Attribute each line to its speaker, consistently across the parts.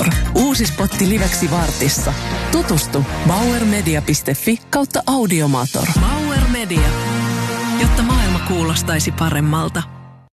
Speaker 1: Audiomator. Uusi spotti liveksi vartissa. Tutustu bauermedia.fi/Audiomator. Bauer Media. Jotta maailma kuulostaisi paremmalta.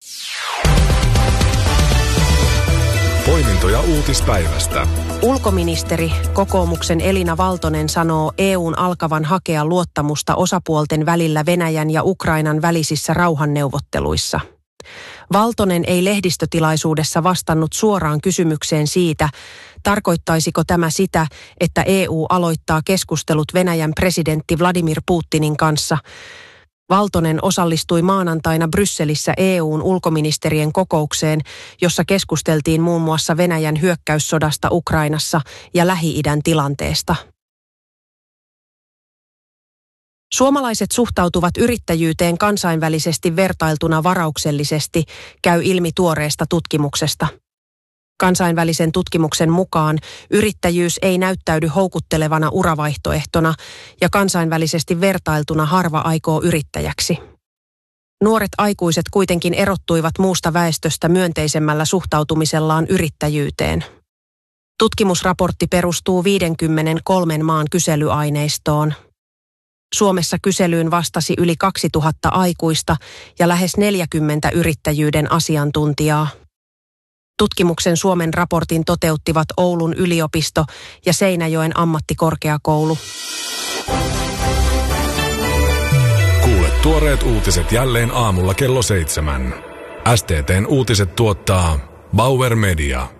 Speaker 2: Poimintoja uutispäivästä.
Speaker 3: Ulkoministeri, kokoomuksen Elina Valtonen sanoo EUn alkavan hakea luottamusta osapuolten välillä Venäjän ja Ukrainan välisissä rauhanneuvotteluissa. Valtonen ei lehdistötilaisuudessa vastannut suoraan kysymykseen siitä, tarkoittaisiko tämä sitä, että EU aloittaa keskustelut Venäjän presidentti Vladimir Putinin kanssa. Valtonen osallistui maanantaina Brysselissä EUn ulkoministerien kokoukseen, jossa keskusteltiin muun muassa Venäjän hyökkäyssodasta Ukrainassa ja Lähi-idän tilanteesta. Suomalaiset suhtautuvat yrittäjyyteen kansainvälisesti vertailtuna varauksellisesti, käy ilmi tuoreesta tutkimuksesta. Kansainvälisen tutkimuksen mukaan yrittäjyys ei näyttäydy houkuttelevana uravaihtoehtona ja kansainvälisesti vertailtuna harva aikoo yrittäjäksi. Nuoret aikuiset kuitenkin erottuivat muusta väestöstä myönteisemmällä suhtautumisellaan yrittäjyyteen. Tutkimusraportti perustuu 53 maan kyselyaineistoon. Suomessa kyselyyn vastasi yli 2000 aikuista ja lähes 40 yrittäjyyden asiantuntijaa. Tutkimuksen Suomen raportin toteuttivat Oulun yliopisto ja Seinäjoen ammattikorkeakoulu.
Speaker 2: Kuule tuoreet uutiset jälleen aamulla kello 7. STT:n uutiset tuottaa Bauer Media.